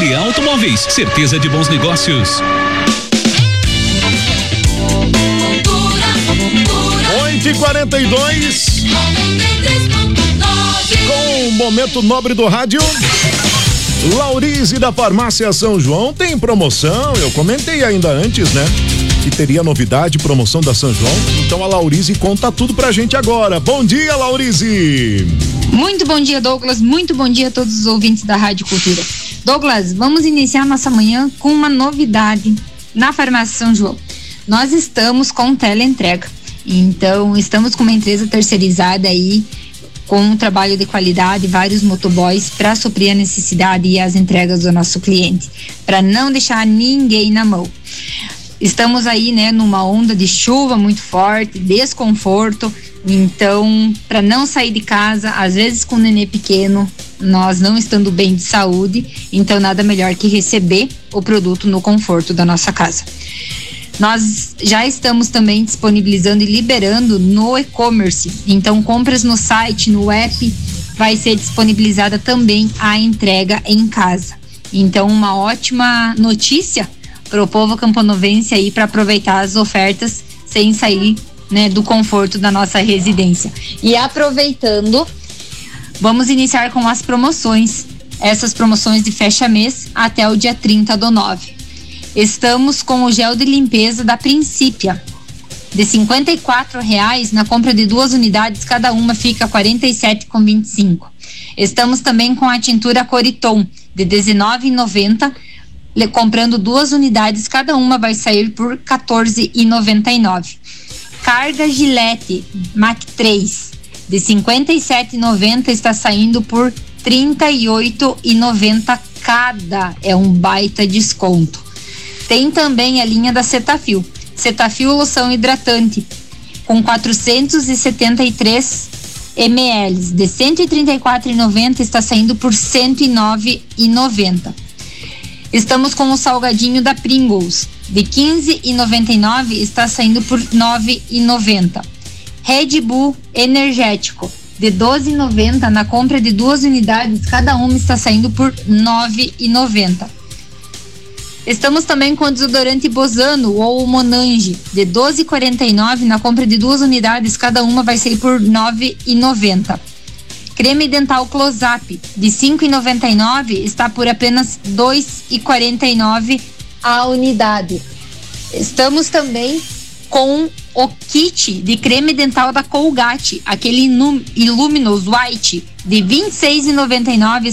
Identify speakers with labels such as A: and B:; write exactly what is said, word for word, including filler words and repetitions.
A: L A Automóveis, certeza de bons negócios.
B: oito e quarenta e dois. Com o momento nobre do rádio. Laurize da Farmácia São João tem promoção. Eu comentei ainda antes, né? Que teria novidade, promoção da São João. Então a Laurize conta tudo pra gente agora. Bom dia, Laurize!
C: Muito bom dia, Douglas. Muito bom dia a todos os ouvintes da Rádio Cultura. Douglas, vamos iniciar nossa manhã com uma novidade na Farmácia São João. Nós estamos com teleentrega. Então, estamos com uma empresa terceirizada aí, com um trabalho de qualidade, vários motoboys para suprir a necessidade e as entregas do nosso cliente, para não deixar ninguém na mão. Estamos aí, né, numa onda de chuva muito forte, desconforto, então, para não sair de casa, às vezes com o nenê pequeno, nós não estando bem de saúde, então nada melhor que receber o produto no conforto da nossa casa. Nós já estamos também disponibilizando e liberando no e-commerce. Então, compras no site, no app, vai ser disponibilizada também a entrega em casa. Então, uma ótima notícia para o povo campanovense aí para aproveitar as ofertas sem sair, né, do conforto da nossa residência. E aproveitando, vamos iniciar com as promoções. Essas promoções de fecha-mês até o dia trinta do nove. Estamos com o gel de limpeza da Princípia, de cinquenta e quatro reais, na compra de duas unidades, cada uma fica quarenta e sete reais e vinte e cinco centavos. Estamos também com a tintura Coriton, de dezenove reais e noventa centavos, comprando duas unidades, cada uma vai sair por quatorze reais e noventa e nove centavos. Carga Gillette Mac três, de cinquenta e sete reais e noventa centavos, está saindo por trinta e oito reais e noventa centavos cada, é um baita desconto. Tem também a linha da Cetaphil. Cetaphil loção hidratante com quatrocentos e setenta e três mililitros, de cento e trinta e quatro reais e noventa centavos, está saindo por cento e nove reais e noventa centavos. Estamos com o salgadinho da Pringles, de quinze reais e noventa e nove centavos, está saindo por nove reais e noventa centavos. Red Bull energético, de doze reais e noventa centavos, na compra de duas unidades, cada uma está saindo por nove reais e noventa centavos. Estamos também com o desodorante Bozano ou o Monange, de doze reais e quarenta e nove centavos, na compra de duas unidades, cada uma vai sair por nove reais e noventa centavos. Creme dental Close-Up, de cinco reais e noventa e nove centavos, está por apenas dois reais e quarenta e nove centavos a unidade. Estamos também com o kit de creme dental da Colgate, aquele Illuminous White, de vinte e seis reais e noventa e nove